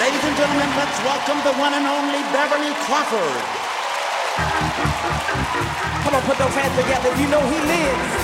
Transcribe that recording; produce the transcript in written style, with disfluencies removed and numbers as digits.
Ladies and gentlemen, let's welcome the one and only Beverly Crawford. Come on, put those hands together if you know he lives.